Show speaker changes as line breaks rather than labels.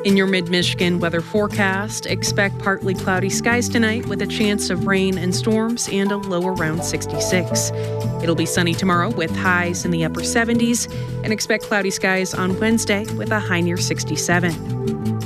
In your mid-Michigan weather forecast, expect partly cloudy skies tonight with a chance of rain and storms and a low around 66. It'll be sunny tomorrow with highs in the upper 70s and expect cloudy skies on Wednesday with a high near 67.